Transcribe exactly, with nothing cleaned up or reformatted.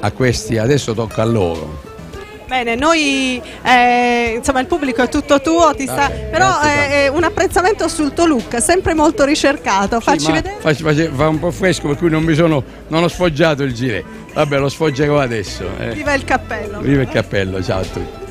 a questi, adesso tocca a loro. Bene, noi eh, insomma il pubblico è tutto tuo, ti sta, Vabbè, però grazie, eh, un apprezzamento sul tuo look, sempre molto ricercato. Facci Sì, ma vedere. fa, fa, fa un po' fresco, per cui non mi sono, non ho sfoggiato il gilet. Vabbè, lo sfoggerò adesso. Eh. Viva il cappello. Viva il cappello, ciao a tutti.